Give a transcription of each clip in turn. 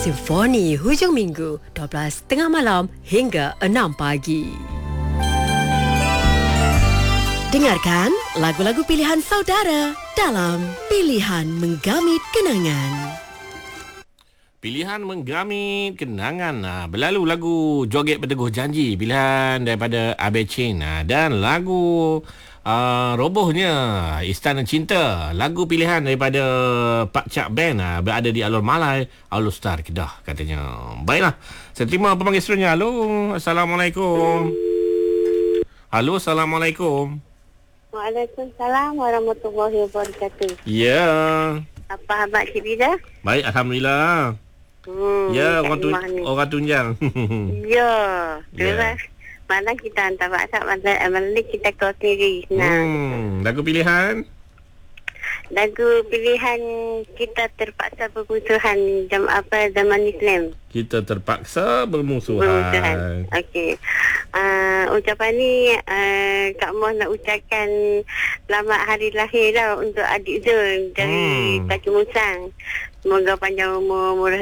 Simfoni hujung minggu 12.30 malam hingga 6 pagi. Dengarkan lagu-lagu pilihan saudara dalam Pilihan Menggamit Kenangan. Pilihan menggamit kenangan. Berlalu lagu Joget Berteguh Janji, pilihan daripada Abe Chin. Dan lagu robohnya Istana Cinta, lagu pilihan daripada Pak Cak Band, berada di Alur Malai, Alur Star Kedah katanya. Baiklah, saya terima pemanggil seterusnya. Halo, Assalamualaikum. Halo, Assalamualaikum. Waalaikumsalam warahmatullahi wabarakatuh. Ya. Apa khabar Cik Bida? Baik, Alhamdulillah. Ya, orang tunjang. Ya, Ya. Malam kita hantar WhatsApp, malam ni kita call sendiri. Lagu pilihan? Lagu pilihan kita terpaksa bermusuhan zaman Islam. Kita terpaksa bermusuhan. Okey. Ucapan ni Kak Moh nak ucapkan selamat hari lahir lah untuk adik Zul dari Taki Musang. Semoga panjang umur, murah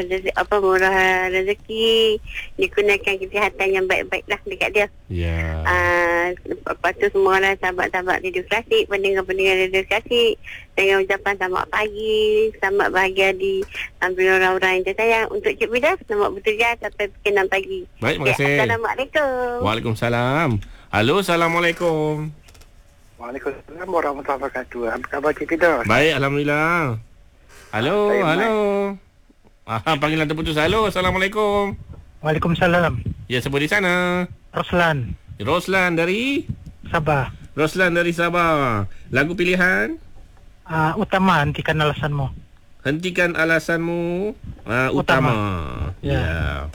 rezeki, dikurniakan kesihatan yang baik-baik lah dekat dia. Ya. Lepas tu semua lah sahabat-sahabat Radio Klasik, pendengar-pendengar Radio Klasik, dengan ucapan selamat pagi, selamat bahagia di sambil orang-orang yang tersayang. Untuk Cik Bida, selamat bertugas sampai pukul 6 pagi. Baik, terima kasih. Assalamualaikum. Waalaikumsalam. Halo, Assalamualaikum. Waalaikumsalam warahmatullahi wabarakatuh. Apa khabar Cik Bida? Baik, Alhamdulillah. Halo, halo. Panggilan terputus. Halo, Assalamualaikum. Waalaikumsalam. Ya, siapa di sana? Roslan, Roslan dari Sabah. Roslan dari Sabah. Lagu pilihan? Utama, hentikan alasanmu. Hentikan alasanmu. Utama. Ya.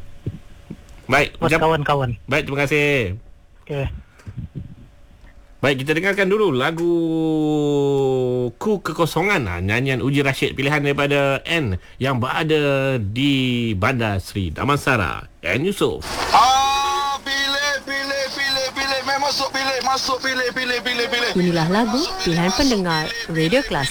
Baik, Buat kawan-kawan. baik, terima kasih. Okey. Baik, kita dengarkan dulu lagu Ku Kekosongan, nyanyian Uji Rashid, pilihan daripada N yang berada di Bandar Seri Damansara, N Yusof. Pilih, masuk pilih. Inilah lagu pilihan pendengar Radio Klasik.